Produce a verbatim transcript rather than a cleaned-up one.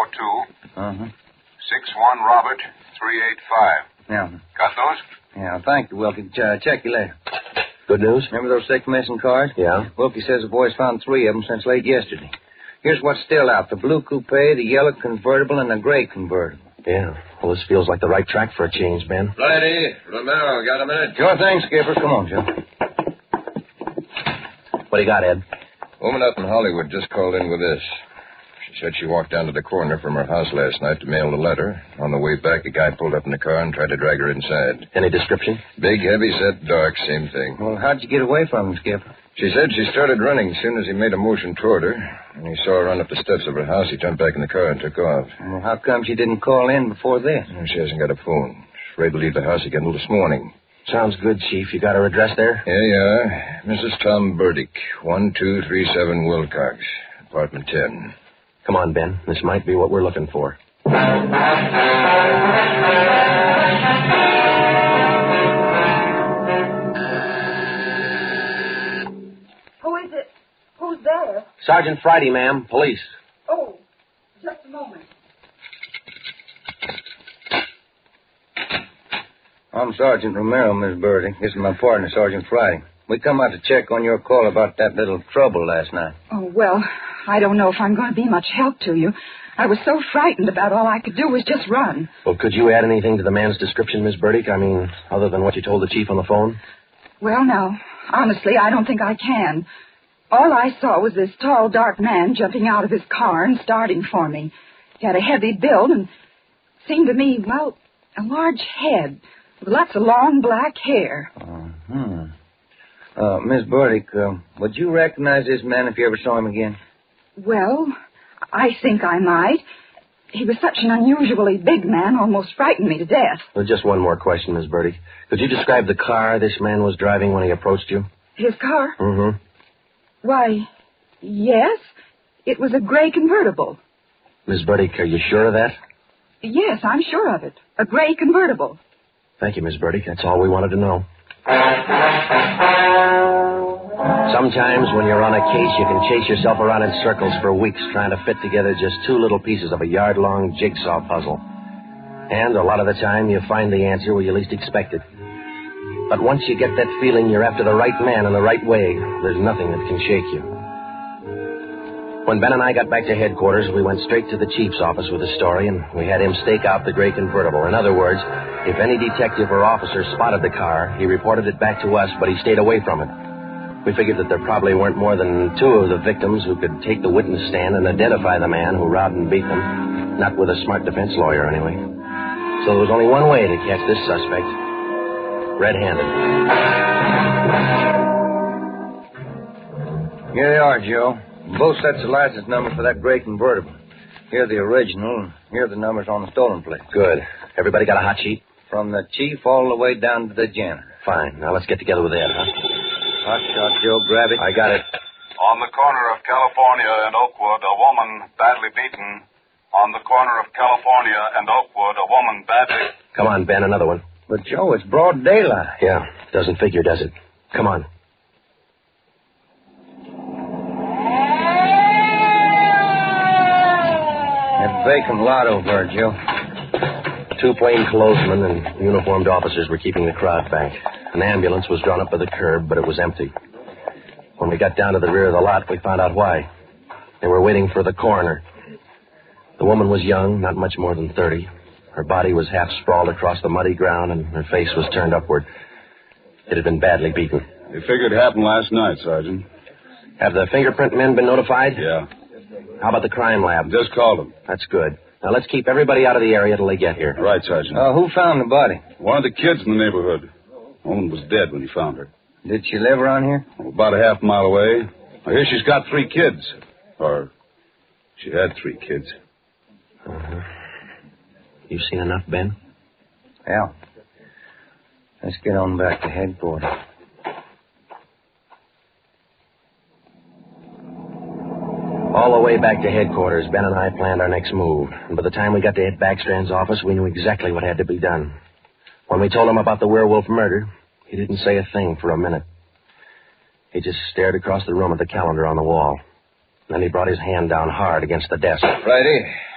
four two. Uh-huh. six one Robert three eight five. Yeah. Got those? Yeah, thank you, Wilkie. Uh, check you later. Good news? Remember those six missing cars? Yeah. Wilkie says the boys found three of them since late yesterday. Here's what's still out. The blue coupe, the yellow convertible, and the gray convertible. Yeah. Well, this feels like the right track for a change, Ben. Righty. Romero, got a minute? Sure thing, Skipper. Come on, Joe. What do you got, Ed? Woman up in Hollywood just called in with this. She said she walked down to the corner from her house last night to mail a letter. On the way back, a guy pulled up in the car and tried to drag her inside. Any description? Big, heavy-set, dark, same thing. Well, how'd you get away from him, Skipper? She said she started running as soon as he made a motion toward her. When he saw her run up the steps of her house, he jumped back in the car and took off. Well, how come she didn't call in before this? Well, she hasn't got a phone. She's afraid to leave the house again until this morning. Sounds good, Chief. You got her address there? Here you are. Missus Tom Burdick, one two three seven Wilcox, apartment ten. Come on, Ben. This might be what we're looking for. Who is it? Who's there? Sergeant Friday, ma'am. Police. Oh, just a moment. I'm Sergeant Romero, Miss Birdie. This is my partner, Sergeant Friday. We come out to check on your call about that little trouble last night. Oh, well, I don't know if I'm going to be much help to you. I was so frightened about all I could do was just run. Well, could you add anything to the man's description, Miss Burdick? I mean, other than what you told the chief on the phone? Well, no. Honestly, I don't think I can. All I saw was this tall, dark man jumping out of his car and starting for me. He had a heavy build and seemed to me, well, a large head with lots of long black hair. Uh-huh. Uh, Miss Burdick, uh, would you recognize this man if you ever saw him again? Well, I think I might. He was such an unusually big man, almost frightened me to death. Well, just one more question, Miss Burdick. Could you describe the car this man was driving when he approached you? His car? Mm-hmm. Why, yes. It was a gray convertible. Miss Burdick, are you sure of that? Yes, I'm sure of it. A gray convertible. Thank you, Miss Burdick. That's all we wanted to know. Sometimes when you're on a case, you can chase yourself around in circles for weeks trying to fit together just two little pieces of a yard-long jigsaw puzzle. And a lot of the time, you find the answer where you least expect it. But once you get that feeling you're after the right man in the right way, there's nothing that can shake you. When Ben and I got back to headquarters, we went straight to the chief's office with the story, and we had him stake out the gray convertible. In other words, if any detective or officer spotted the car, he reported it back to us, but he stayed away from it. We figured that there probably weren't more than two of the victims who could take the witness stand and identify the man who robbed and beat them. Not with a smart defense lawyer, anyway. So there was only one way to catch this suspect. Red-handed. Here they are, Joe. Both sets of license numbers for that gray convertible. Here are the original, and here are the numbers on the stolen plate. Good. Everybody got a hot sheet? From the chief all the way down to the janitor. Fine. Now let's get together with Ed, huh? Hot shot, Joe. Grab it. I got it. On the corner of California and Oakwood, a woman badly beaten. On the corner of California and Oakwood, a woman badly... Come on, Ben, another one. But, Joe, it's broad daylight. Yeah, doesn't figure, does it? Come on. That vacant lot over there, Joe. Two plainclothesmen and uniformed officers were keeping the crowd back. An ambulance was drawn up by the curb, but it was empty. When we got down to the rear of the lot, we found out why. They were waiting for the coroner. The woman was young, not much more than thirty. Her body was half sprawled across the muddy ground, and her face was turned upward. It had been badly beaten. They figured it happened last night, Sergeant. Have the fingerprint men been notified? Yeah. How about the crime lab? Just called them. That's good. Now, let's keep everybody out of the area till they get here. Right, Sergeant. Uh, who found the body? One of the kids in the neighborhood. The woman was dead when he found her. Did she live around here? About a half mile away. I hear she's got three kids. Or she had three kids. Uh-huh. You seen enough, Ben? Yeah. Let's get on back to headquarters. All the way back to headquarters, Ben and I planned our next move. And by the time we got to Ed Backstrand's office, we knew exactly what had to be done. When we told him about the werewolf murder, he didn't say a thing for a minute. He just stared across the room at the calendar on the wall. Then he brought his hand down hard against the desk. Friday,